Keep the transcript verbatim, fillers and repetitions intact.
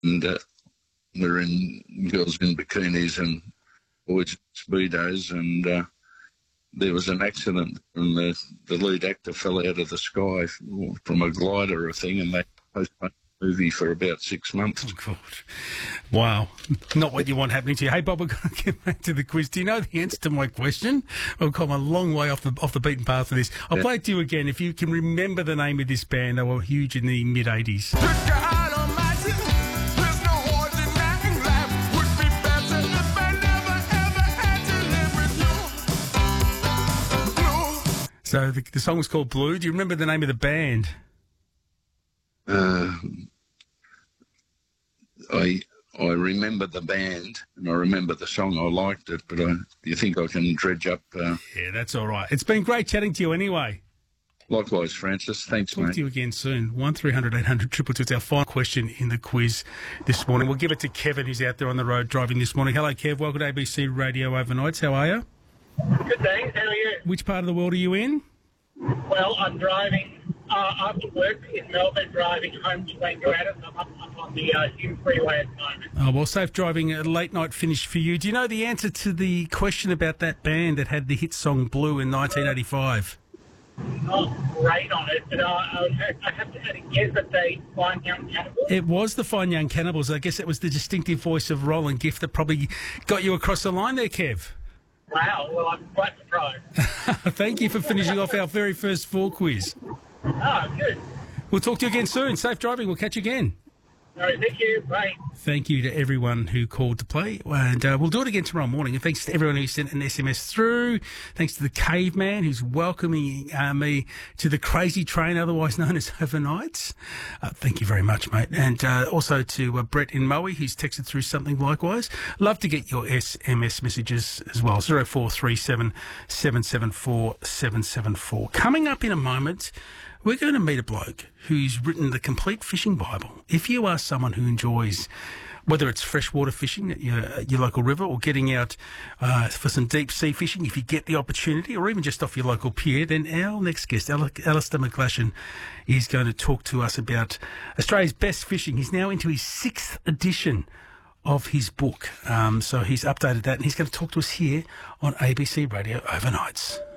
and uh, we're in girls in bikinis and boys in speedos, and uh, there was an accident, and the, the lead actor fell out of the sky from a glider or thing, and they postponed the movie for about six months. Oh, God. Wow. Not what you want happening to you. Hey, Bob, we're going to get back to the quiz. Do you know the answer to my question? I've come a long way off the off the beaten path for this. I'll yeah. play it to you again. If you can remember the name of this band, they were huge in the mid-eighties. So the, the song was called Blue. Do you remember the name of the band? Uh, I I remember the band and I remember the song. I liked it, but I, do you think I can dredge up? Uh... Yeah, that's all right. It's been great chatting to you anyway. Likewise, Francis. Thanks, Talk mate. Talk to you again soon. one three hundred eight hundred two two two. It's our final question in the quiz this morning. We'll give it to Kevin, who's out there on the road driving this morning. Hello, Kev. Welcome to A B C Radio Overnights. How are you? Good, thanks. How are you? Which part of the world are you in? Well, I'm driving uh, after work in Melbourne, driving home to Wangaratta. I'm up, up on the uh, Hume Freeway at the moment. Oh, well, safe driving, a late night finish for you. Do you know the answer to the question about that band that had the hit song Blue in nineteen eighty-five? Not great on it, but uh, I, would have, I have to have a guess that they Fine Young Cannibals. It was the Fine Young Cannibals. I guess it was the distinctive voice of Roland Gift that probably got you across the line there, Kev. Wow, well, I'm quite surprised. Thank you for finishing off our very first four quiz. Oh, good. We'll talk to you again soon. Safe driving. We'll catch you again. All right, thank you. Bye. Thank you to everyone who called to play. And uh, we'll do it again tomorrow morning. And thanks to everyone who sent an S M S through. Thanks to the caveman who's welcoming uh, me to the crazy train, otherwise known as Overnights. Uh, thank you very much, mate. And uh, also to uh, Brett in Moe, who's texted through something likewise. Love to get your S M S messages as well. zero four three seven, seven seven four, seven seven four. Coming up in a moment, we're going to meet a bloke who's written the complete fishing Bible. If you are someone who enjoys, whether it's freshwater fishing at your, your local river or getting out uh, for some deep sea fishing, if you get the opportunity, or even just off your local pier, then our next guest, Alistair McGlashan, is going to talk to us about Australia's best fishing. He's now into his sixth edition of his book. Um, so he's updated that, and he's going to talk to us here on A B C Radio Overnights.